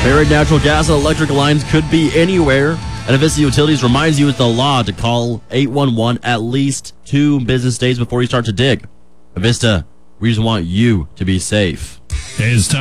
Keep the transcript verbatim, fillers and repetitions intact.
Buried natural gas and electric lines could be anywhere. And Avista Utilities reminds you it's the law to call eight one one at least two business days before you start to dig. Avista, we just want you to be safe. It's time.